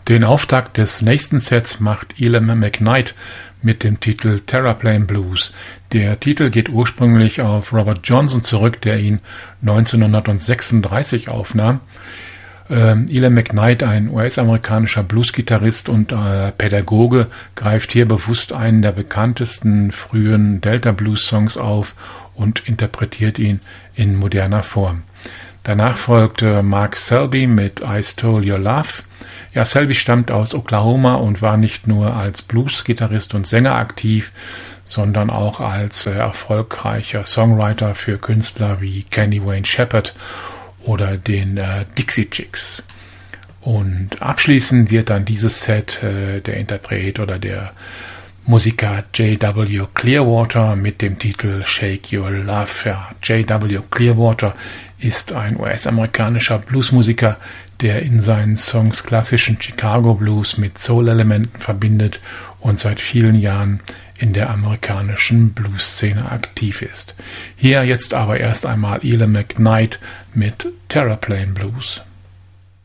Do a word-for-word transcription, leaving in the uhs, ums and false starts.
Den Auftakt des nächsten Sets macht Elam McKnight mit dem Titel Terraplane Blues. Der Titel geht ursprünglich auf Robert Johnson zurück, der ihn neunzehnhundertsechsunddreißig aufnahm. Ähm, Elam McKnight, ein U S-amerikanischer Bluesgitarrist und äh, Pädagoge, greift hier bewusst einen der bekanntesten frühen Delta-Blues-Songs auf und interpretiert ihn in moderner Form. Danach folgt äh, Mark Selby mit I Stole Your Love. Ja, Selby stammt aus Oklahoma und war nicht nur als Blues-Gitarrist und Sänger aktiv, sondern auch als äh, erfolgreicher Songwriter für Künstler wie Kenny Wayne Shepherd oder den äh, Dixie Chicks. Und abschließend wird dann dieses Set äh, der Interpret oder der Musiker J W Clearwater mit dem Titel Shake Your Love. Ja, J W Clearwater ist ein U S-amerikanischer Bluesmusiker, der in seinen Songs klassischen Chicago Blues mit Soul-Elementen verbindet und seit vielen Jahren in der amerikanischen Blues-Szene aktiv ist. Hier jetzt aber erst einmal Elam McKnight mit Terraplane Blues.